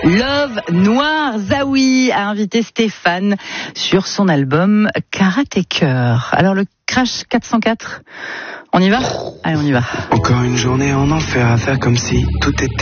Love Noir. Zawi a invité Stéphane sur son album Karatécœur. Alors le Crash 404, on y va ? Allez, on y va. Encore une journée en enfer à faire comme si tout était